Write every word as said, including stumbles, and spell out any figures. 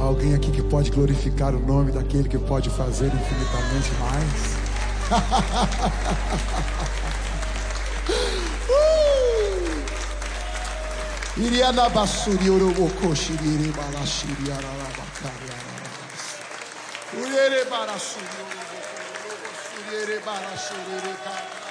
Alguém aqui que pode glorificar o nome daquele que pode fazer infinitamente mais? Iriana basuri oroboko shiriri balashiri arabakari arabas. Uriere barasuri oroboko shiriri balashiri.